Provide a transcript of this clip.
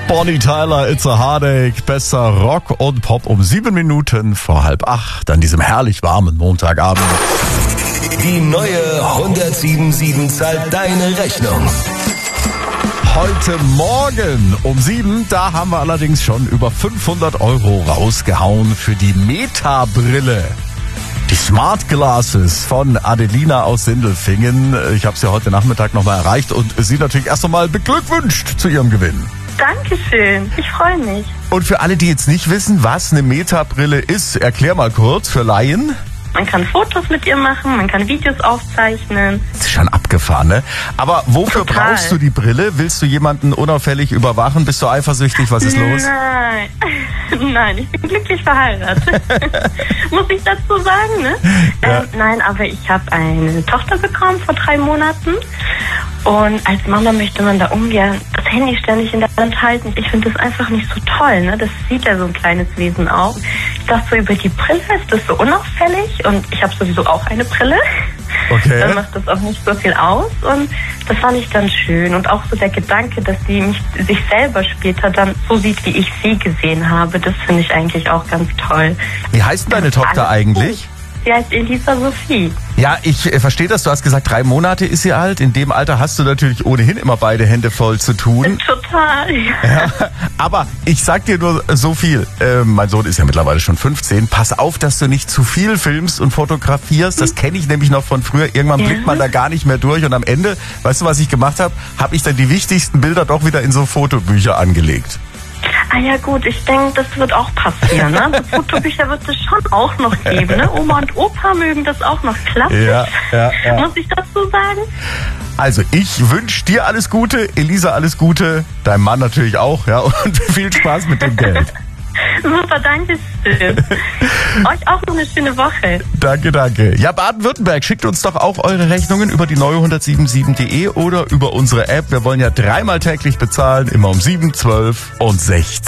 Bonnie Tyler, It's a Heartache, besser Rock und Pop um 7 Minuten vor 7:30 an diesem herrlich warmen Montagabend. Die neue 107.7 zahlt deine Rechnung. Heute Morgen um 7, da haben wir allerdings schon über 500 € rausgehauen für die Meta-Brille. Die Smart Glasses von Adelina aus Sindelfingen. Ich habe sie heute Nachmittag nochmal erreicht und sie natürlich erst einmal beglückwünscht zu ihrem Gewinn. Dankeschön, ich freue mich. Und für alle, die jetzt nicht wissen, was eine Meta-Brille ist, erklär mal kurz für Laien. Man kann Fotos mit ihr machen, man kann Videos aufzeichnen. Das ist schon abgefahren, ne? Aber wofür brauchst du die Brille? Willst du jemanden unauffällig überwachen? Bist du eifersüchtig? Was ist los? Nein, ich bin glücklich verheiratet. Muss ich dazu sagen, ne? Ja. Nein, aber ich habe eine Tochter bekommen vor 3 Monaten. Und als Mama möchte man da ungern das Handy ständig in der Hand halten. Ich finde das einfach nicht so toll, ne? Das sieht ja so ein kleines Wesen auch. Ich dachte so, über die Brille ist das so unauffällig und ich habe sowieso auch eine Brille. Okay. Dann macht das auch nicht so viel aus und das fand ich dann schön. Und auch so der Gedanke, dass sie sich selber später dann so sieht, wie ich sie gesehen habe, das finde ich eigentlich auch ganz toll. Wie heißt denn deine Tochter eigentlich? Sie heißt Elisa Sophie. Ja, ich verstehe das. Du hast gesagt, 3 Monate ist sie alt. In dem Alter hast du natürlich ohnehin immer beide Hände voll zu tun. Total. Ja, aber ich sag dir nur so viel. Mein Sohn ist ja mittlerweile schon 15. Pass auf, dass du nicht zu viel filmst und fotografierst. Das kenne ich nämlich noch von früher. Irgendwann blickt man da gar nicht mehr durch. Und am Ende, weißt du, was ich gemacht habe? Habe ich dann die wichtigsten Bilder doch wieder in so Fotobücher angelegt. Ah ja gut, ich denke, das wird auch passieren. Ne? So Fotobücher wird es schon auch noch geben. Ne? Oma und Opa mögen das auch noch. Klassisch. Ja. Muss ich dazu sagen? Also ich wünsche dir alles Gute, Elisa alles Gute, deinem Mann natürlich auch, ja, und viel Spaß mit dem Geld. Super, danke schön. Euch auch noch eine schöne Woche. Danke. Ja, Baden-Württemberg, schickt uns doch auch eure Rechnungen über die neue 107.7.de oder über unsere App. Wir wollen ja 3-mal täglich bezahlen, immer um 7, 12 und 16.